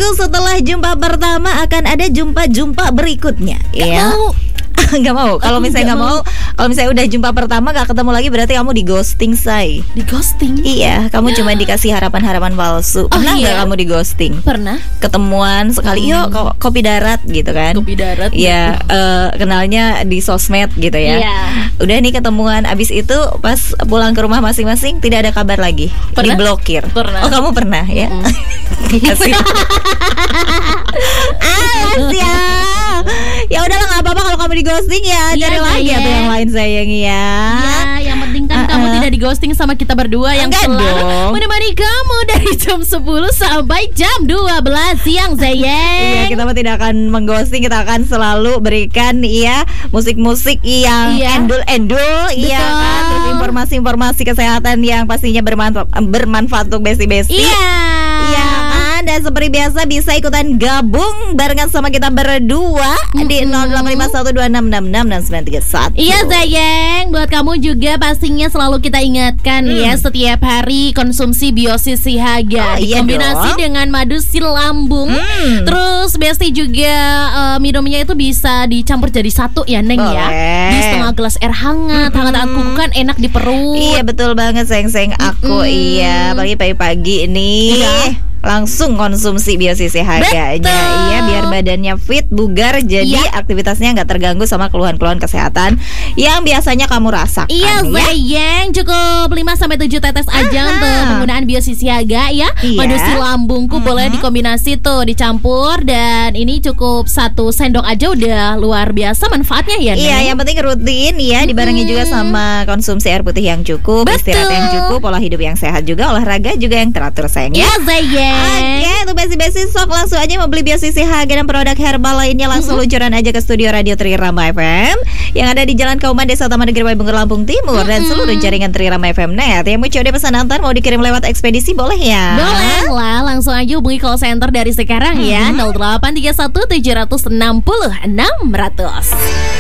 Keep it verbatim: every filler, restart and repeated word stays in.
mengaku setelah jumpa pertama akan ada jumpa-jumpa berikutnya. Gak ya. mau. Nggak mau. Kalau misalnya nggak mau, kalau misalnya udah jumpa pertama nggak ketemu lagi, berarti kamu di ghosting, say. Di ghosting? Iya, kamu cuma dikasih harapan-harapan palsu. Pernah nggak iya? kamu di ghosting? Pernah. Ketemuan sekali, yuk ko- kopi darat gitu kan? Kopi darat. Iya, eh, kenalnya di sosmed gitu ya. Iya. Udah nih ketemuan, abis itu pas pulang ke rumah masing-masing tidak ada kabar lagi. Pernah? Diblokir. Pernah. Oh, kamu pernah ya? Kasih. Ah, siap. Ya udahlah, nggak apa-apa kalau kamu di ghosting ya, Iya, cari lagi sayang. atau yang lain, sayang ya. Ya, yang penting kan Uh-uh. kamu tidak di ghosting sama kita berdua yang Enggak selalu dong. menemani kamu dari jam sepuluh sampai jam dua belas siang, sayang. Iya, kita mah tidak akan mengghosting, kita akan selalu berikan iya musik-musik yang Iya. endul-endul, iya Betul. kan, terus informasi-informasi kesehatan yang pastinya bermanfaat bermanfaat untuk besti-besti. Iya. Iya kan, dan seperti biasa bisa ikutan gabung barengan sama kita berdua di nol delapan lima satu dua enam enam enam enam sembilan tiga satu. Iya, sayang, buat kamu juga pastinya selalu kita ingatkan Hmm. ya, setiap hari konsumsi Biosis Sihaga Oh, iya dikombinasi dong. dengan madu silambung. Hmm. Terus Besti juga eh, minumnya itu bisa dicampur jadi satu ya, Neng ya. Boleh. Di setengah gelas air hangat, hangat-hangat kuku kan enak di perut. Iya, betul banget, sayang-sayang aku. Mm-mm. Iya, apalagi pagi-pagi ini. Iya. Langsung konsumsi Biosis Sihaganya. Betul. Iya, biar badannya fit, bugar, jadi Iya. aktivitasnya nggak terganggu sama keluhan-keluhan kesehatan yang biasanya kamu rasakan. Iya, ya. sayang, cukup lima sampai tujuh tetes aja Aha. untuk penggunaan Biosis Siaga ya. Iya. Madu silambungku Mhm. boleh dikombinasi tuh, dicampur, dan ini cukup satu sendok aja udah luar biasa manfaatnya ya, Iya, Neng? yang penting rutin ya, dibarengi juga sama konsumsi air putih yang cukup, Betul. istirahat yang cukup, pola hidup yang sehat juga, olahraga juga yang teratur, sayang ya. Iya, sayang. Oke, untuk besi-besi sok langsung aja mau beli Biosis Sihaga dan produk herbal lainnya, langsung luncuran aja ke studio Radio Trirama F M yang ada di Jalan Kauman, Desa Taman Negeri Waibungur, Lampung Timur, dan seluruh jaringan Trirama F M Net. Yang mau coba pesan antar, mau dikirim lewat ekspedisi, boleh ya? Boleh lah, langsung aja hubungi call center dari sekarang ya, nol delapan tiga satu tujuh enam enam enam nol nol.